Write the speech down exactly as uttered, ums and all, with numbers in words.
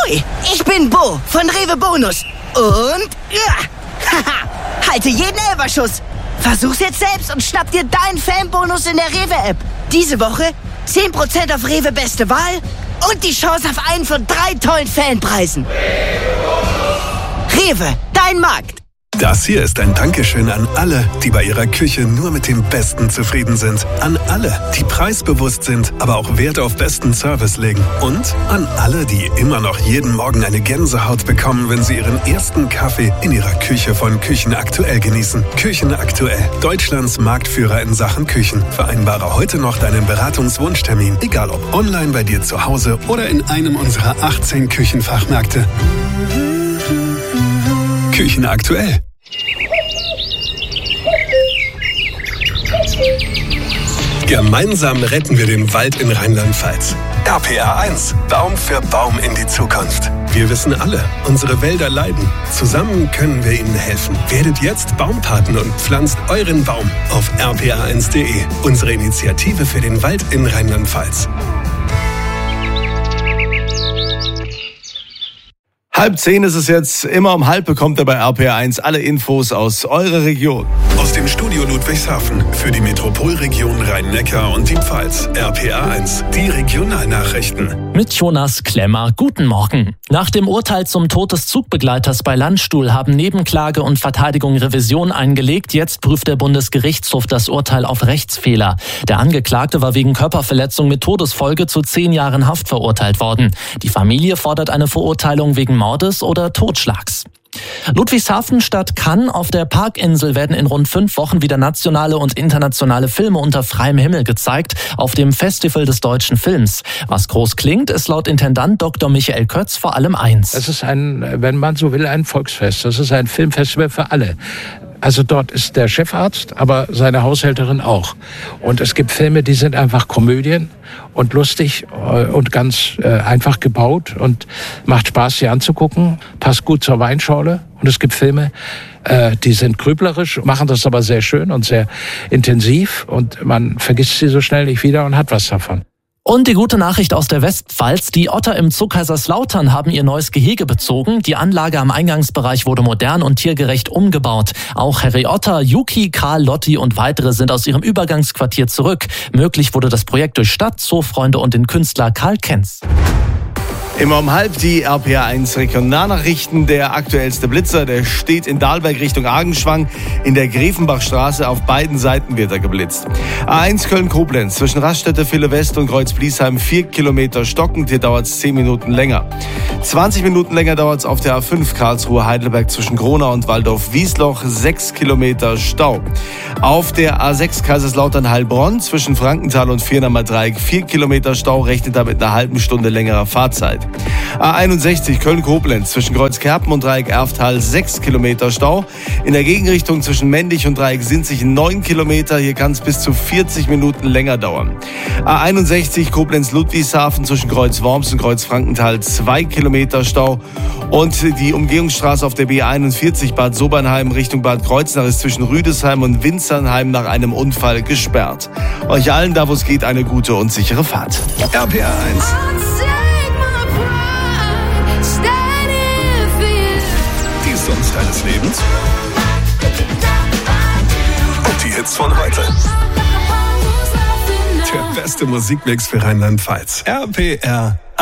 Ahoi, ich bin Bo von Rewe Bonus. Und ja, haha, halte jeden Elferschuss. Versuch's jetzt selbst und schnapp dir deinen Fanbonus in der Rewe-App. Diese Woche zehn Prozent auf Rewe Beste Wahl und die Chance auf einen von drei tollen Fanpreisen. Rewe, dein Markt. Das hier ist ein Dankeschön an alle, die bei ihrer Küche nur mit dem Besten zufrieden sind. An alle, die preisbewusst sind, aber auch Wert auf besten Service legen. Und an alle, die immer noch jeden Morgen eine Gänsehaut bekommen, wenn sie ihren ersten Kaffee in ihrer Küche von Küchen Aktuell genießen. Küchen Aktuell, Deutschlands Marktführer in Sachen Küchen. Vereinbare heute noch deinen Beratungswunschtermin, egal ob online bei dir zu Hause oder in einem unserer achtzehn Küchenfachmärkte. Küchen Aktuell. Gemeinsam retten wir den Wald in Rheinland-Pfalz. R P R eins, Baum für Baum in die Zukunft. Wir wissen alle, unsere Wälder leiden. Zusammen können wir ihnen helfen. Werdet jetzt Baumpaten und pflanzt euren Baum auf r p r eins punkt de. Unsere Initiative für den Wald in Rheinland-Pfalz. Halb zehn ist es jetzt. Immer um halb bekommt ihr bei R P R eins alle Infos aus eurer Region. Aus dem Studio Ludwigshafen für die Metropolregion Rhein-Neckar und die Pfalz. R P R eins, die Regionalnachrichten. Mit Jonas Klemmer. Guten Morgen. Nach dem Urteil zum Tod des Zugbegleiters bei Landstuhl haben Nebenklage und Verteidigung Revision eingelegt. Jetzt prüft der Bundesgerichtshof das Urteil auf Rechtsfehler. Der Angeklagte war wegen Körperverletzung mit Todesfolge zu zehn Jahren Haft verurteilt worden. Die Familie fordert eine Verurteilung wegen Mordes oder Totschlags. Ludwigshafen statt Cannes. Auf der Parkinsel werden in rund fünf Wochen wieder nationale und internationale Filme unter freiem Himmel gezeigt, auf dem Festival des deutschen Films. Was groß klingt, ist laut Intendant Doktor Michael Kötz vor allem eins. Es ist ein, wenn man so will, ein Volksfest. Das ist ein Filmfestival für alle. Also dort ist der Chefarzt, aber seine Haushälterin auch. Und es gibt Filme, die sind einfach Komödien und lustig und ganz äh, einfach gebaut und macht Spaß, sie anzugucken, passt gut zur Weinschorle. Und es gibt Filme, äh, die sind grüblerisch, machen das aber sehr schön und sehr intensiv und man vergisst sie so schnell nicht wieder und hat was davon. Und die gute Nachricht aus der Westpfalz. Die Otter im Zoo Kaiserslautern haben ihr neues Gehege bezogen. Die Anlage am Eingangsbereich wurde modern und tiergerecht umgebaut. Auch Harry Otter, Yuki, Karl, Lotti und weitere sind aus ihrem Übergangsquartier zurück. Möglich wurde das Projekt durch Stadt, Zoofreunde und den Künstler Karl Kenz. Immer um halb die R P R eins Regionalnachrichten. Der aktuellste Blitzer, der steht in Dahlberg Richtung Argenschwang. In der Grevenbachstraße auf beiden Seiten wird er geblitzt. A eins Köln-Koblenz zwischen Raststätte, Ville West und Kreuz-Bliesheim vier Kilometer stockend. Hier dauert es zehn Minuten länger. zwanzig Minuten länger dauert es auf der A fünf Karlsruhe-Heidelberg zwischen Gronau und Waldorf-Wiesloch. sechs Kilometer Stau. Auf der A sechs Kaiserslautern-Heilbronn zwischen Frankenthal und Viernamer Dreieck vier Kilometer Stau. Rechnet damit einer halben Stunde längerer Fahrzeit. A einundsechzig Köln-Koblenz zwischen Kreuzkerpen und Dreieck Erftal sechs Kilometer Stau. In der Gegenrichtung zwischen Mendig und Dreieck Sinzig neun Kilometer. Hier kann es bis zu vierzig Minuten länger dauern. A einundsechzig Koblenz-Ludwigshafen zwischen Kreuz Worms und Kreuz Frankenthal zwei Kilometer Stau. Und die Umgehungsstraße auf der B einundvierzig Bad Sobernheim Richtung Bad Kreuznach ist zwischen Rüdesheim und Winzernheim nach einem Unfall gesperrt. Euch allen, da wo es geht, eine gute und sichere Fahrt. R P R eins. Die Songs deines Lebens und die Hits von heute. Der beste Musikmix für Rheinland-Pfalz. R P R